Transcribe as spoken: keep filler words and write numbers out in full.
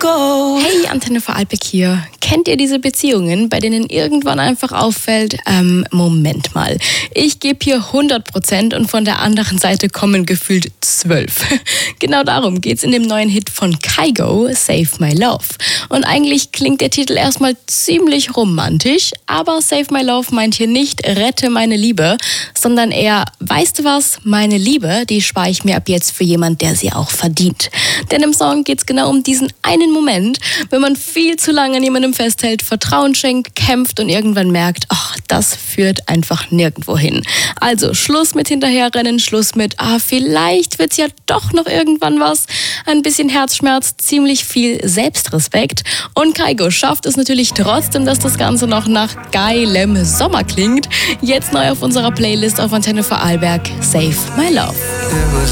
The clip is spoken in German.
go. Hey, Antenne Vorarlberg hier. Kennt ihr diese Beziehungen, bei denen irgendwann einfach auffällt, ähm, Moment mal, ich gebe hier hundert Prozent und von der anderen Seite kommen gefühlt zwölf. Genau darum geht's in dem neuen Hit von Kygo, Save My Love. Und eigentlich klingt der Titel erstmal ziemlich romantisch, aber Save My Love meint hier nicht rette meine Liebe, sondern eher, weißt du was, meine Liebe, die spare ich mir ab jetzt für jemand, der sie auch verdient. Denn im Song geht's genau um diesen einen Moment, wenn man viel zu lange an jemandem festhält, Vertrauen schenkt, kämpft und irgendwann merkt, ach, das führt einfach nirgendwo hin. Also Schluss mit Hinterherrennen, Schluss mit, ah, vielleicht wird's ja doch noch irgendwann was. Ein bisschen Herzschmerz, ziemlich viel Selbstrespekt. Und Kygo schafft es natürlich trotzdem, dass das Ganze noch nach geilem Sommer klingt. Jetzt neu auf unserer Playlist auf Antenne Vorarlberg, Save My Love.